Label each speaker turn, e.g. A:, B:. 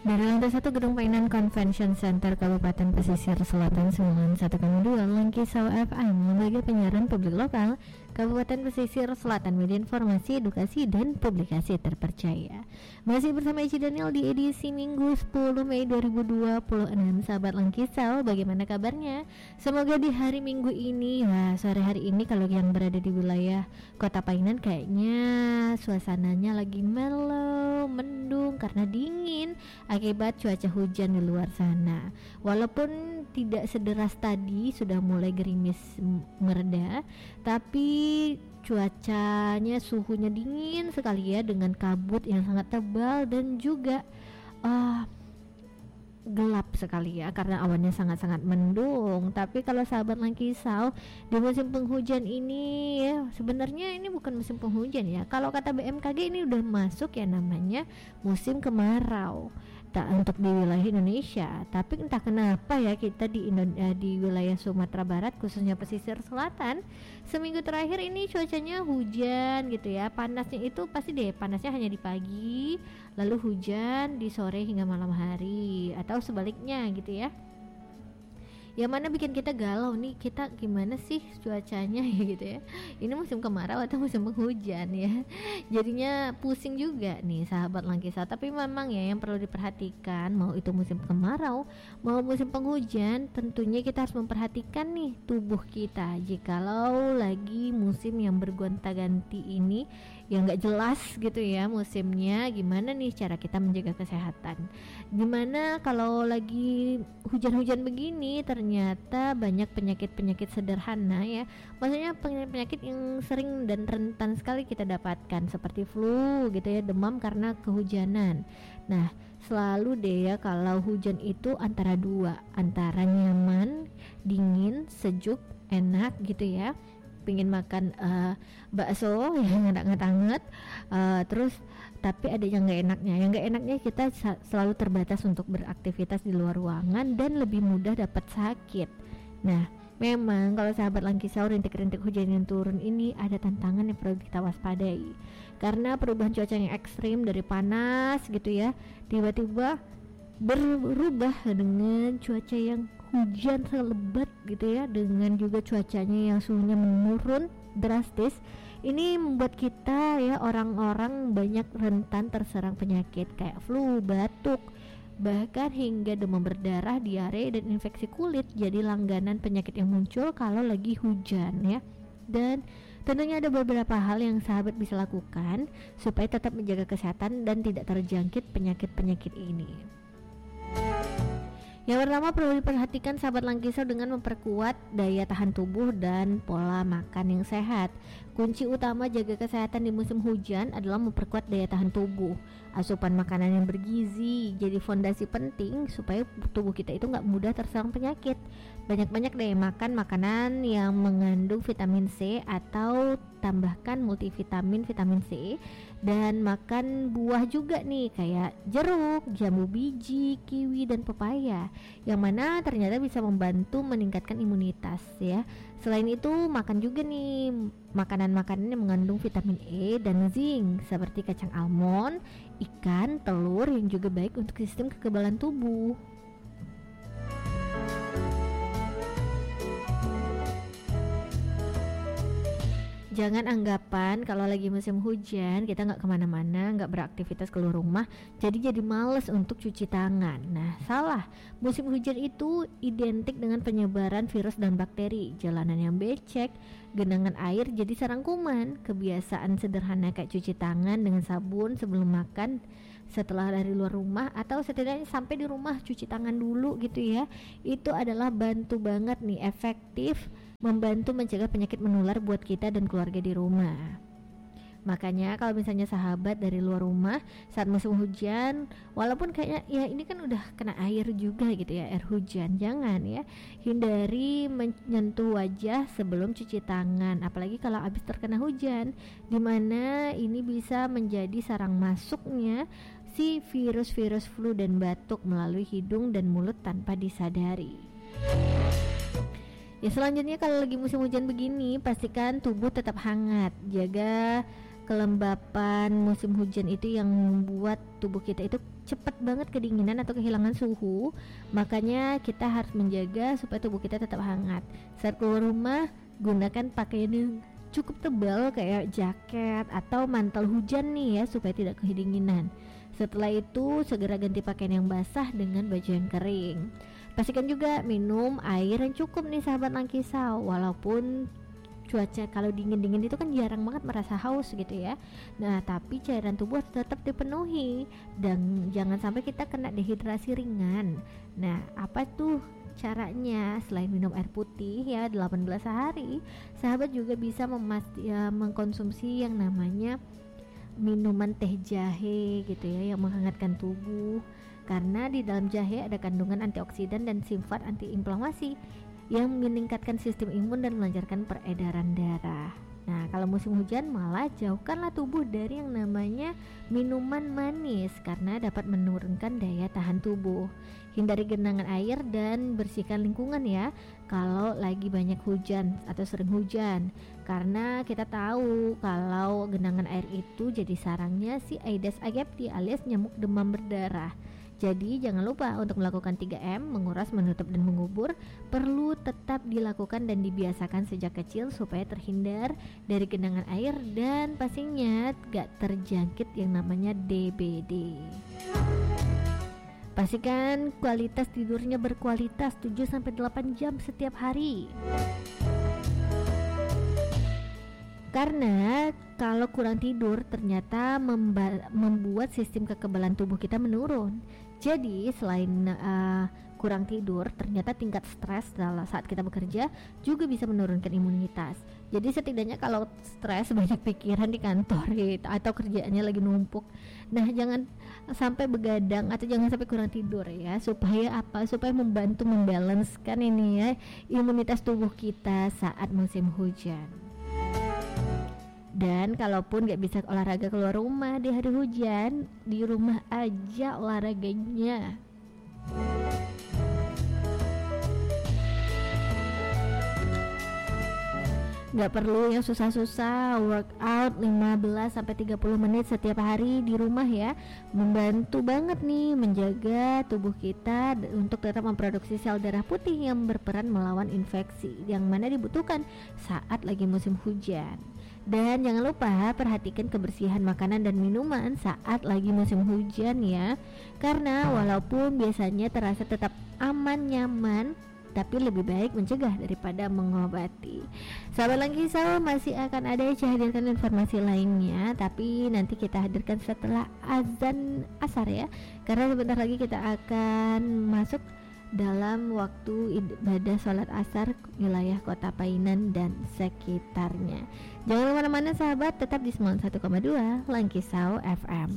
A: Dari lantai 1 Gedung Painan Convention Center Kabupaten Pesisir Selatan 91,2 Langkisau FM, lembaga penyiaran publik lokal Kabupaten Pesisir Selatan, media informasi, edukasi, dan publikasi terpercaya. Masih bersama Eci Daniel di edisi Minggu 10 Mei 2026. Sahabat Langkisau, bagaimana kabarnya? Semoga di hari Minggu ini, sore hari ini kalau yang berada di wilayah Kota Painan kayaknya suasananya lagi mellow, mendung karena dingin akibat cuaca hujan di luar sana. Walaupun tidak sederas tadi, sudah mulai gerimis mereda, tapi cuacanya, suhunya dingin sekali ya, dengan kabut yang sangat tebal dan juga gelap sekali ya, karena awannya sangat-sangat mendung. Tapi kalau sahabat Langkisau, di musim penghujan ini ya, sebenarnya ini bukan musim penghujan ya. Kalau kata BMKG ini udah masuk ya namanya musim kemarau untuk di wilayah Indonesia. Tapi entah kenapa ya kita di wilayah Sumatera Barat, khususnya pesisir selatan, seminggu terakhir ini cuacanya hujan gitu ya. Panasnya itu pasti deh, panasnya hanya di pagi, lalu hujan di sore hingga malam hari, atau sebaliknya gitu ya. Yang mana bikin kita galau nih, kita gimana sih cuacanya ya gitu ya. Ini musim kemarau atau musim penghujan ya. Jadinya pusing juga nih sahabat Langkisau. Tapi memang ya yang perlu diperhatikan, mau itu musim kemarau, mau musim penghujan, tentunya kita harus memperhatikan nih tubuh kita. Jikalau lagi musim yang bergonta-ganti ini, yang gak jelas gitu ya musimnya, gimana nih cara kita menjaga kesehatan. Gimana kalau lagi hujan-hujan begini, ternyata banyak penyakit-penyakit sederhana ya, maksudnya penyakit yang sering dan rentan sekali kita dapatkan, seperti flu gitu ya, demam karena kehujanan. Nah, selalu deh ya kalau hujan itu antara dua, antara nyaman, dingin, sejuk, enak gitu ya, pingin makan bakso yang hangat-hangat, terus tapi ada yang nggak enaknya. Yang nggak enaknya kita selalu terbatas untuk beraktivitas di luar ruangan dan lebih mudah dapat sakit. Nah, memang kalau sahabat Langkisau, rintik-rintik hujan yang turun ini ada tantangan yang perlu kita waspadai. Karena perubahan cuaca yang ekstrim dari panas gitu ya, tiba-tiba berubah dengan cuaca yang hujan selebat gitu ya, dengan juga cuacanya yang suhunya menurun drastis. Ini membuat kita ya, orang-orang banyak rentan terserang penyakit kayak flu, batuk, bahkan hingga demam berdarah, diare, dan infeksi kulit jadi langganan penyakit yang muncul kalau lagi hujan ya. Dan tentunya ada beberapa hal yang sahabat bisa lakukan supaya tetap menjaga kesehatan dan tidak terjangkit penyakit-penyakit ini. Yang pertama perlu diperhatikan sahabat Langkisau dengan memperkuat daya tahan tubuh dan pola makan yang sehat. Kunci utama jaga kesehatan di musim hujan adalah memperkuat daya tahan tubuh. Asupan makanan yang bergizi jadi fondasi penting supaya tubuh kita itu nggak mudah terserang penyakit. Banyak-banyak deh makan makanan yang mengandung vitamin C atau tambahkan multivitamin vitamin C, dan makan buah juga nih kayak jeruk, jambu biji, kiwi, dan pepaya, yang mana ternyata bisa membantu meningkatkan imunitas ya. Selain itu makan juga nih makanan-makanan yang mengandung vitamin E dan zinc seperti kacang almond, ikan, telur, yang juga baik untuk sistem kekebalan tubuh. Jangan anggapan kalau lagi musim hujan kita nggak kemana-mana, nggak beraktivitas keluar rumah, jadi males untuk cuci tangan. Nah, salah. Musim hujan itu identik dengan penyebaran virus dan bakteri, jalanan yang becek, genangan air jadi sarang kuman. Kebiasaan sederhana kayak cuci tangan dengan sabun sebelum makan, setelah dari luar rumah, atau setidaknya sampai di rumah cuci tangan dulu gitu ya, itu adalah bantu banget nih, efektif membantu mencegah penyakit menular buat kita dan keluarga di rumah. Makanya kalau misalnya sahabat dari luar rumah saat musim hujan, walaupun kayaknya ya ini kan udah kena air juga gitu ya, air hujan, jangan ya, hindari menyentuh wajah sebelum cuci tangan, apalagi kalau habis terkena hujan, dimana ini bisa menjadi sarang masuknya si virus-virus flu dan batuk melalui hidung dan mulut tanpa disadari. Ya, selanjutnya kalau lagi musim hujan begini, pastikan tubuh tetap hangat. Jaga kelembapan musim hujan itu yang membuat tubuh kita itu cepat banget kedinginan atau kehilangan suhu. Makanya kita harus menjaga supaya tubuh kita tetap hangat. Saat keluar rumah, gunakan pakaian yang cukup tebal kayak jaket atau mantel hujan nih ya, supaya tidak kedinginan. Setelah itu segera ganti pakaian yang basah dengan baju yang kering. Pastikan juga minum air yang cukup nih sahabat Langkisau. Walaupun cuaca kalau dingin-dingin itu kan jarang banget merasa haus gitu ya. Nah, tapi cairan tubuh tetap dipenuhi dan jangan sampai kita kena dehidrasi ringan. Nah, apa tuh caranya? Selain minum air putih ya 18 hari, sahabat juga bisa mengkonsumsi yang namanya minuman teh jahe gitu ya, yang menghangatkan tubuh. Karena di dalam jahe ada kandungan antioksidan dan sifat antiinflamasi yang meningkatkan sistem imun dan melancarkan peredaran darah. Nah, kalau musim hujan malah jauhkanlah tubuh dari yang namanya minuman manis karena dapat menurunkan daya tahan tubuh. Hindari genangan air dan bersihkan lingkungan ya kalau lagi banyak hujan atau sering hujan. Karena kita tahu kalau genangan air itu jadi sarangnya si Aedes aegypti alias nyamuk demam berdarah. Jadi jangan lupa untuk melakukan 3M, menguras, menutup, dan mengubur perlu tetap dilakukan dan dibiasakan sejak kecil supaya terhindar dari genangan air dan pastinya gak terjangkit yang namanya DBD. Pastikan kualitas tidurnya berkualitas 7-8 jam setiap hari. Karena kalau kurang tidur ternyata membuat sistem kekebalan tubuh kita menurun. Jadi selain kurang tidur, ternyata tingkat stres saat kita bekerja juga bisa menurunkan imunitas. Jadi setidaknya kalau stres, banyak pikiran di kantor gitu, atau kerjaannya lagi numpuk, nah jangan sampai begadang atau jangan sampai kurang tidur ya. Supaya apa? Supaya membantu membalancekan ini ya imunitas tubuh kita saat musim hujan. Dan kalaupun gak bisa olahraga keluar rumah di hari hujan, di rumah aja olahraganya. Gak perlu yang susah-susah, workout 15-30 menit setiap hari di rumah ya. Membantu banget nih menjaga tubuh kita untuk tetap memproduksi sel darah putih yang berperan melawan infeksi yang mana dibutuhkan saat lagi musim hujan. Dan jangan lupa perhatikan kebersihan makanan dan minuman saat lagi musim hujan ya. Karena walaupun biasanya terasa tetap aman, nyaman, tapi lebih baik mencegah daripada mengobati. Sahabat Langkisau, masih akan ada saya hadirkan informasi lainnya, tapi nanti kita hadirkan setelah azan asar ya. Karena sebentar lagi kita akan masuk dalam waktu ibadah sholat asar wilayah Kota Painan dan sekitarnya. Jangan kemana-mana sahabat, tetap di 91,2 Langkisau FM.